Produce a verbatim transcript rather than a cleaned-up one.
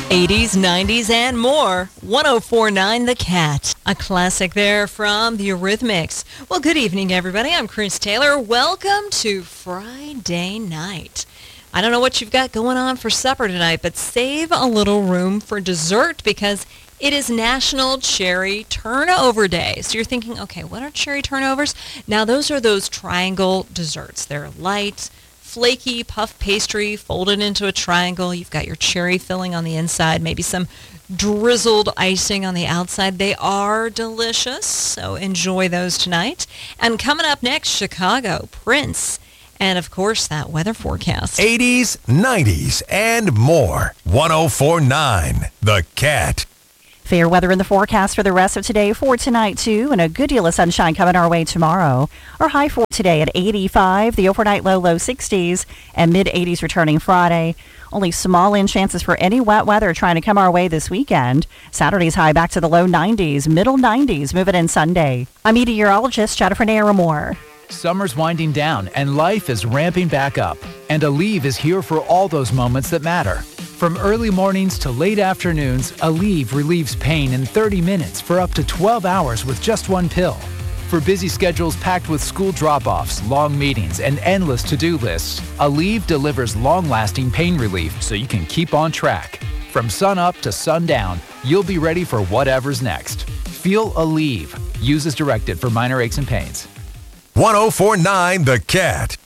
eighties, nineties, and more. ten forty-nine The Cat. A classic there from the Eurythmics. Well, good evening, everybody. I'm Chris Taylor. Welcome to Friday night. I don't know what you've got going on for supper tonight, but save a little room for dessert because it is National Cherry Turnover Day. So you're thinking, okay, what are cherry turnovers? Now, those are those triangle desserts. They're light, flaky puff pastry folded into a triangle. You've got your cherry filling on the inside, maybe some drizzled icing on the outside. They are delicious, so enjoy those tonight. And coming up next, Chicago, Prince, and of course that weather forecast. eighties, nineties, and more. ten forty-nine The Cat. Fair weather in the forecast for the rest of today, for tonight too, and a good deal of sunshine coming our way tomorrow. Our high for today at eighty-five, the overnight low, low sixties, and mid eighties returning Friday. Only small in chances for any wet weather trying to come our way this weekend. Saturday's high back to the low nineties, middle nineties, moving in Sunday. I'm meteorologist Jennifer Naramore. Summer's winding down and life is ramping back up. And Aleve is here for all those moments that matter. From early mornings to late afternoons, Aleve relieves pain in thirty minutes for up to twelve hours with just one pill. For busy schedules packed with school drop-offs, long meetings, and endless to-do lists, Aleve delivers long-lasting pain relief so you can keep on track. From sun up to sundown, you'll be ready for whatever's next. Feel Aleve. Use as directed for minor aches and pains. ten forty-nine The Cat.